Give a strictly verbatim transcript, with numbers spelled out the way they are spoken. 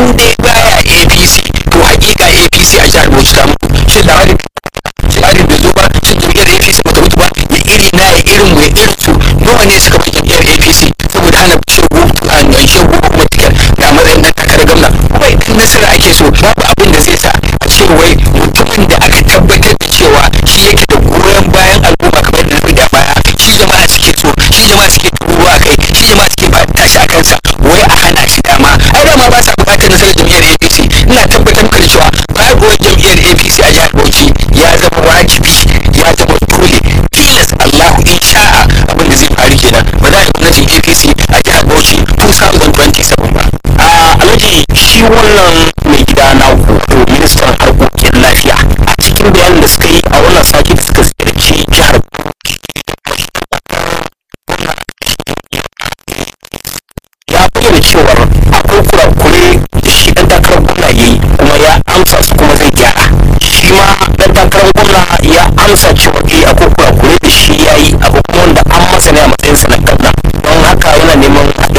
in dai baya A P C to hakika A P C a jihar Bauchi ta mutu. Shin labarin labarin bai zo ba, shin jam'iyyar A P C bata mutu ba? Ya iri na ya irin mu ya irin su nawa ne suka bar jam'iyyar A P C saboda hana shegu a nan shegu kuma tikar da matsayin na takarar gwamna. Kuma idan nasara ake so babu abin da zai sa a ce wai mutumin da aka tabbatar da cewa shi yake da goyon bayan al'umma kamar da na da baya, shi jama'a suke so, shi jama'a suke turuwa a kai, shi jama'a suke ba tashi a kansa, wai a hana shi dama. Ai dama ba sa bukatar nasarar jam'iyyar A P C. Ina tabbatar maka da cewa babuwar jam'iyyar A P C a jihar Bauchi ya zama wajibi, ya zama dole, tilas Allahu in sha'a abin da zai faru kenan. Ba za a yi gwamnatin A P C a jihar Bauchi tun twenty twenty-seven ba. a alhaji shi wannan mai gida na to ministan harkokin lafiya a cikin bayanin da suka yi a wannan sati da suka ziyarci jihar ya bayyana cewar akwai kurakure da shi dan takarar gwamna ya yi kuma ya amsa su kuma zai gyara. Shi ma dan takarar gwamna ya amsa cewa